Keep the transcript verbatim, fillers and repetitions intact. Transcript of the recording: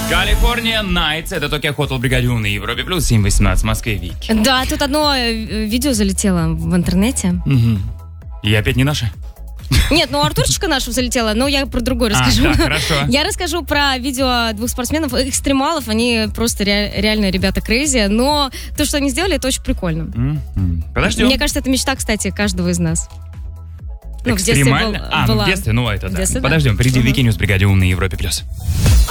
Калифорния Найтс. Это Tokyo Hotel в бригаде У на Европе плюс семь восемнадцать в Москве. Вики. Да, тут одно видео залетело в интернете. Угу. И опять не наше? Нет, ну Артурчика наша залетела, но я про другое расскажу. А, да, хорошо. Я расскажу про видео двух спортсменов, экстремалов, они просто ре- реально ребята крейзи, но то, что они сделали, это очень прикольно. Mm-hmm. Подождем. Мне кажется, это мечта, кстати, каждого из нас. Ну, экстремально? В детстве был, а, была. ну в детстве, ну это в да. детстве, Подождем, да. впереди Угу. Вики Ньюс в бригаде У на Европе плюс.